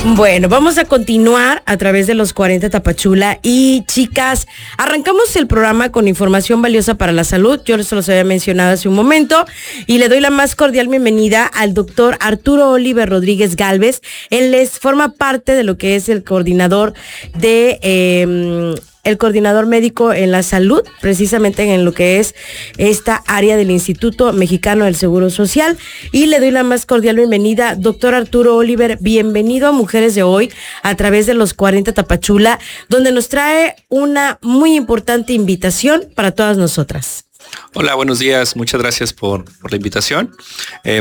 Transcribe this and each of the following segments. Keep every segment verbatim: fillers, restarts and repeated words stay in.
Bueno, vamos a continuar a través de los cuarenta Tapachula. Y chicas, arrancamos el programa con información valiosa para la salud. Yo les los había mencionado hace un momento y le doy la más cordial bienvenida al doctor Arturo Oliver Rodríguez Gálvez. Él es, forma parte de lo que es el coordinador de... Eh, el coordinador médico en la salud, precisamente en lo que es esta área del Instituto Mexicano del Seguro Social. Y le doy la más cordial bienvenida, doctor Arturo Oliver, bienvenido a Mujeres de Hoy, a través de los cuarenta Tapachula, donde nos trae una muy importante invitación para todas nosotras. Hola, buenos días, muchas gracias por, por la invitación. Eh,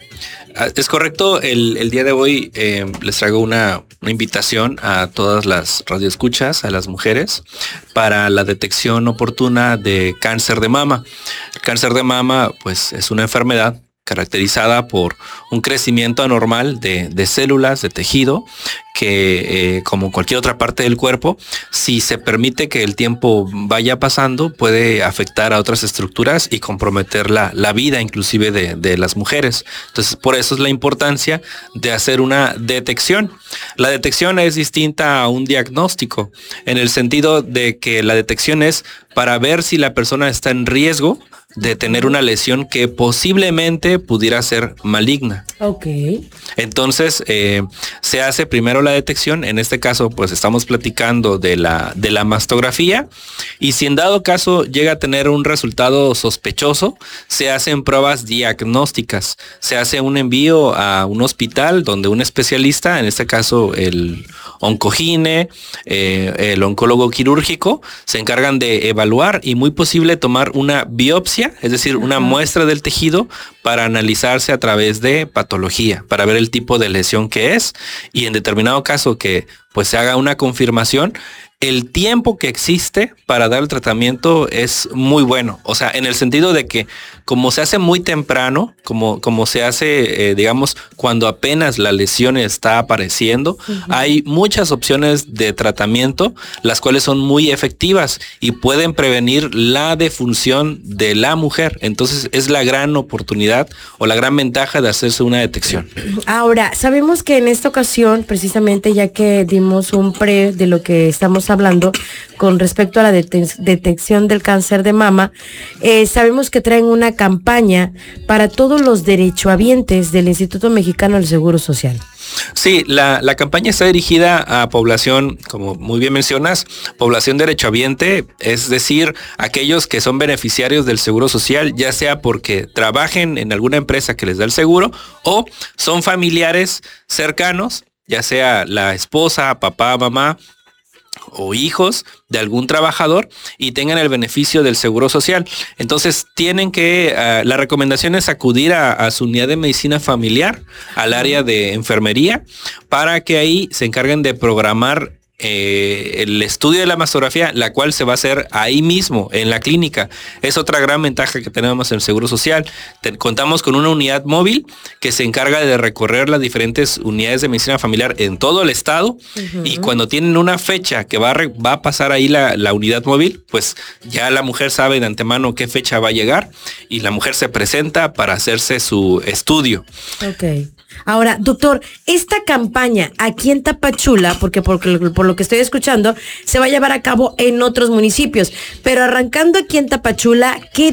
es correcto, el, el día de hoy eh, les traigo una, una invitación a todas las radioescuchas, a las mujeres, para la detección oportuna de cáncer de mama. El cáncer de mama, pues, es una enfermedad caracterizada por un crecimiento anormal de, de células, de tejido, que eh, como cualquier otra parte del cuerpo, si se permite que el tiempo vaya pasando, puede afectar a otras estructuras y comprometer la, la vida inclusive de, de las mujeres. Entonces, por eso es la importancia de hacer una detección. La detección es distinta a un diagnóstico, en el sentido de que la detección es para ver si la persona está en riesgo de tener una lesión que posiblemente pudiera ser maligna. Ok. Entonces, eh, se hace primero la detección. En este caso, pues estamos platicando de la, de la mastografía. Y si en dado caso llega a tener un resultado sospechoso, se hacen pruebas diagnósticas. Se hace un envío a un hospital donde un especialista, en este caso el oncogine, eh, el oncólogo quirúrgico, se encargan de evaluar y muy posible tomar una biopsia, es decir, una muestra del tejido para analizarse a través de patología, para ver el tipo de lesión que es, y en determinado caso que pues se haga una confirmación. El tiempo que existe para dar el tratamiento es muy bueno. O sea, en el sentido de que como se hace muy temprano, como, como se hace, eh, digamos, cuando apenas la lesión está apareciendo, uh-huh. hay muchas opciones de tratamiento, las cuales son muy efectivas y pueden prevenir la defunción de la mujer. Entonces, es la gran oportunidad o la gran ventaja de hacerse una detección. Ahora, sabemos que en esta ocasión, precisamente ya que dimos un pre de lo que estamos hablando con respecto a la det- detección del cáncer de mama, eh, sabemos que traen una campaña para todos los derechohabientes del Instituto Mexicano del Seguro Social. Sí, la, la campaña está dirigida a población, como muy bien mencionas, población derechohabiente, es decir, aquellos que son beneficiarios del Seguro Social, ya sea porque trabajen en alguna empresa que les da el seguro o son familiares cercanos, ya sea la esposa, papá, mamá o hijos de algún trabajador y tengan el beneficio del Seguro Social. Entonces tienen que, uh, la recomendación es acudir a, a su unidad de medicina familiar, al área de enfermería, para que ahí se encarguen de programar Eh, el estudio de la mastografía, la cual se va a hacer ahí mismo, en la clínica. Es otra gran ventaja que tenemos en el Seguro Social. Te, contamos con una unidad móvil que se encarga de recorrer las diferentes unidades de medicina familiar en todo el estado, uh-huh. y cuando tienen una fecha que va a, re, va a pasar ahí la, la unidad móvil, pues ya la mujer sabe de antemano qué fecha va a llegar y la mujer se presenta para hacerse su estudio. Ok. Ahora, doctor, esta campaña aquí en Tapachula, porque por, por lo que estoy escuchando, se va a llevar a cabo en otros municipios, pero arrancando aquí en Tapachula, ¿qué